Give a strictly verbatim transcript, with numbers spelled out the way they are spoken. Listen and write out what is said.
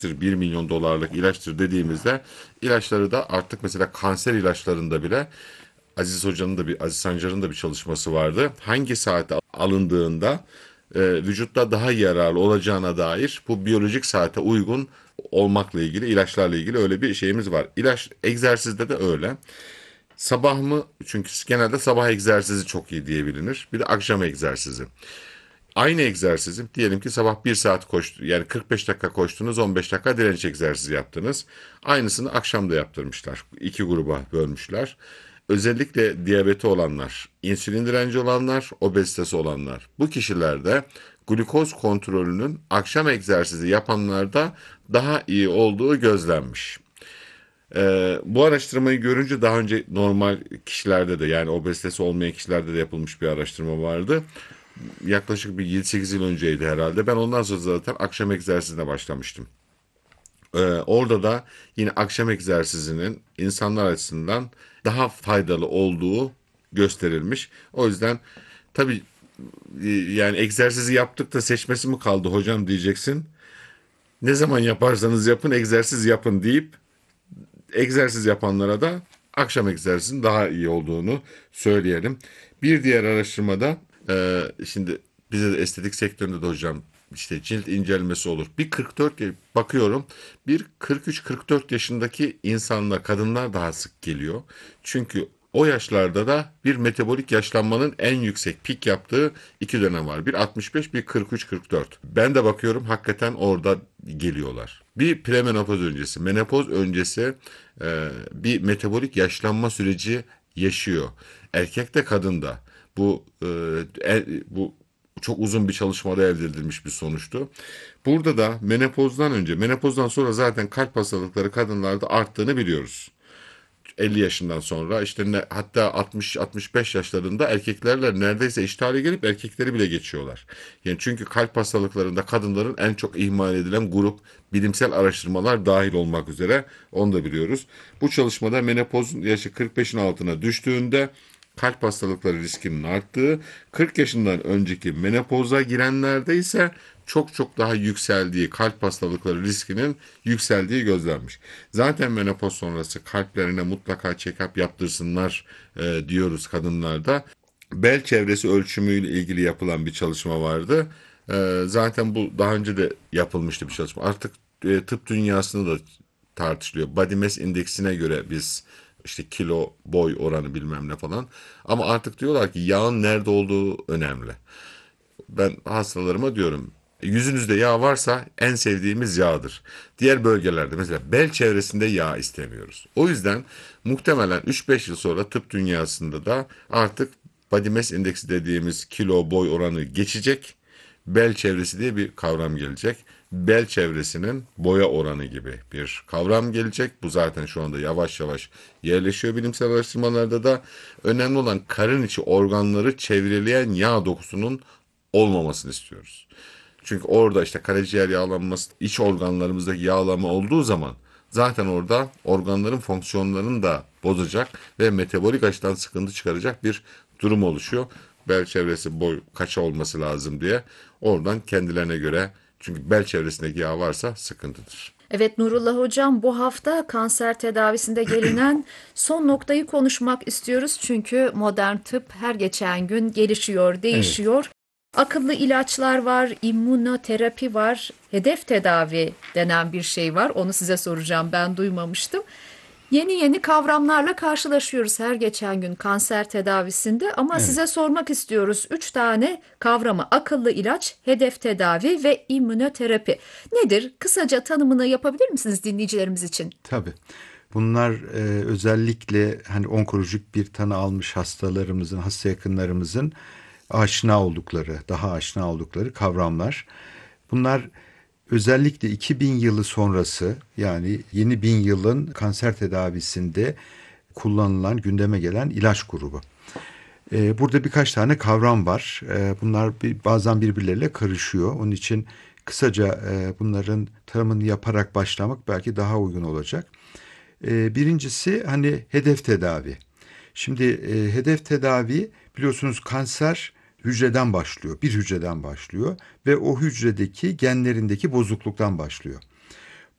bir milyon dolarlık ilaçtır dediğimizde ilaçları da artık mesela kanser ilaçlarında bile Aziz Hoca'nın da bir Aziz Sancar'ın da bir çalışması vardı. Hangi saatte alındığında e, vücutta daha yararlı olacağına dair bu biyolojik saate uygun olmakla ilgili ilaçlarla ilgili öyle bir şeyimiz var. İlaç egzersizde de öyle. Sabah mı? Çünkü genelde sabah egzersizi çok iyi diye bilinir. Bir de akşam egzersizi. Aynı egzersizi diyelim ki sabah bir saat koştu, yani kırk beş dakika koştunuz, on beş dakika direnç egzersizi yaptınız. Aynısını akşam da yaptırmışlar. İki gruba bölmüşler. Özellikle diyabeti olanlar, insülin direnci olanlar, obezitesi olanlar. Bu kişilerde glukoz kontrolünün akşam egzersizi yapanlarda daha iyi olduğu gözlenmiş. Ee, bu araştırmayı görünce daha önce normal kişilerde de, yani obezitesi olmayan kişilerde de yapılmış bir araştırma vardı. Yaklaşık bir yedi sekiz yıl önceydi herhalde. Ben ondan sonra zaten akşam egzersizine başlamıştım. Ee, orada da yine akşam egzersizinin insanlar açısından daha faydalı olduğu gösterilmiş. O yüzden tabii e, yani egzersizi yaptık da seçmesi mi kaldı hocam diyeceksin. Ne zaman yaparsanız yapın egzersiz yapın deyip egzersiz yapanlara da akşam egzersizin daha iyi olduğunu söyleyelim. Bir diğer araştırmada e, şimdi bize de estetik sektöründe de hocam işte cilt incelmesi olur. Bir kırk dört bakıyorum, bir kırk üç kırk dört yaşındaki insanlar, kadınlar daha sık geliyor. Çünkü o yaşlarda da bir metabolik yaşlanmanın en yüksek pik yaptığı iki dönem var. Bir altmış beş, bir kırk üç kırk dört. Ben de bakıyorum hakikaten orada geliyorlar. Bir premenopoz öncesi, menopoz öncesi e, bir metabolik yaşlanma süreci yaşıyor. Erkek de kadın da. Bu e, e, bu çok uzun bir çalışmada elde edilmiş bir sonuçtu. Burada da menopozdan önce, menopozdan sonra zaten kalp hastalıkları kadınlarda arttığını biliyoruz. elli yaşından sonra işte ne, hatta altmış altmış beş yaşlarında erkeklerle neredeyse eşit hale gelip erkekleri bile geçiyorlar. Yani çünkü kalp hastalıklarında kadınların en çok ihmal edilen grup, bilimsel araştırmalar dahil olmak üzere, onu da biliyoruz. Bu çalışmada menopoz yaşı kırk beşin altına düştüğünde kalp hastalıkları riskinin arttığı, kırk yaşından önceki menopoza girenlerde ise çok çok daha yükseldiği, kalp hastalıkları riskinin yükseldiği gözlenmiş. Zaten menopoz sonrası kalplerine mutlaka check-up yaptırsınlar e, diyoruz kadınlarda. Bel çevresi ölçümüyle ilgili yapılan bir çalışma vardı. E, zaten bu daha önce de yapılmıştı bir çalışma. Artık e, tıp dünyasında da tartışılıyor. Body mass indeksine göre biz işte kilo, boy oranı bilmem ne falan. Ama artık diyorlar ki yağın nerede olduğu önemli. Ben hastalarıma diyorum, yüzünüzde yağ varsa en sevdiğimiz yağdır. Diğer bölgelerde mesela bel çevresinde yağ istemiyoruz. O yüzden muhtemelen üç beş yıl sonra tıp dünyasında da artık body mass indeksi dediğimiz kilo boy oranı geçecek. Bel çevresi diye bir kavram gelecek. Bel çevresinin boya oranı gibi bir kavram gelecek. Bu zaten şu anda yavaş yavaş yerleşiyor bilimsel araştırmalarda da. Önemli olan karın içi organları çevreleyen yağ dokusunun olmamasını istiyoruz. Çünkü orada işte karaciğer yağlanması, iç organlarımızdaki yağlama olduğu zaman zaten orada organların fonksiyonlarını da bozacak ve metabolik açıdan sıkıntı çıkaracak bir durum oluşuyor. Bel çevresi boy kaça olması lazım diye oradan kendilerine göre, çünkü bel çevresindeki yağ varsa sıkıntıdır. Evet Nurullah Hocam, bu hafta kanser tedavisinde gelinen son noktayı konuşmak istiyoruz. Çünkü modern tıp her geçen gün gelişiyor, Evet. değişiyor. Akıllı ilaçlar var, immünoterapi var, hedef tedavi denen bir şey var. Onu size soracağım, ben duymamıştım. Yeni yeni kavramlarla karşılaşıyoruz her geçen gün kanser tedavisinde ama Evet. size sormak istiyoruz. Üç tane kavramı: akıllı ilaç, hedef tedavi ve immünoterapi. Nedir? Kısaca tanımını yapabilir misiniz dinleyicilerimiz için? Tabii. Bunlar e, özellikle hani onkolojik bir tanı almış hastalarımızın, hasta yakınlarımızın aşina oldukları, daha aşina oldukları kavramlar. Bunlar özellikle iki bin yılı sonrası, yani yeni bin yılın kanser tedavisinde kullanılan, gündeme gelen ilaç grubu. E, burada birkaç tane kavram var. E, bunlar bir, bazen birbirleriyle karışıyor. Onun için kısaca e, bunların tanımını yaparak başlamak belki daha uygun olacak. E, birincisi hani hedef tedavi. Şimdi e, hedef tedavi, biliyorsunuz kanser hücreden başlıyor. Bir hücreden başlıyor ve o hücredeki genlerindeki bozukluktan başlıyor.